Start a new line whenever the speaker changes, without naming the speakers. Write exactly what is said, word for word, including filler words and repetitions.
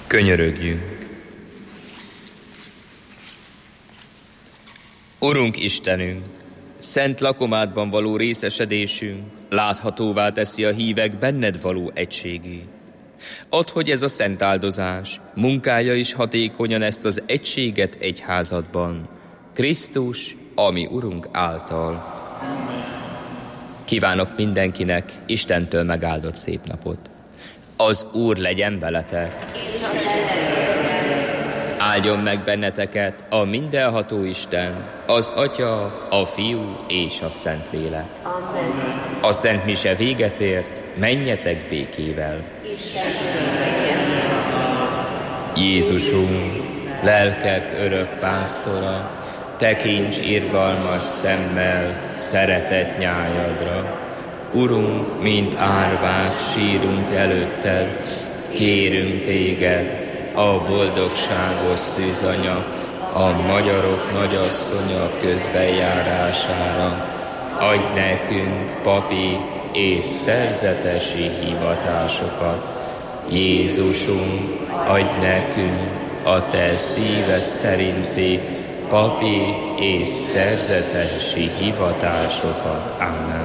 Könyörögjünk. Urunk Istenünk, szent lakomádban való részesedésünk láthatóvá teszi a hívek benned való egységét. Add, hogy ez a szent áldozás munkája is hatékonyan ezt az egységet egyházadban, Krisztus, ami Urunk által. Kívánok mindenkinek Istentől megáldott szép napot. Az Úr legyen veletek. Áldjon meg benneteket a mindenható Isten, az Atya, a Fiú és a Szentlélek.
Amen.
A Szent Mise véget ért, menjetek békével. Jézusunk, lelkek örök pásztora, tekints irgalmas szemmel szeretett nyájadra. Urunk, mint árvák sírunk előtted, kérünk téged, a boldogságos szűzanya, a magyarok nagyasszonya közbenjárására. Adj nekünk papi és szerzetesi hivatásokat. Jézusunk, adj nekünk a te szíved szerinti papi és szerzetesi hivatásokat. Amen.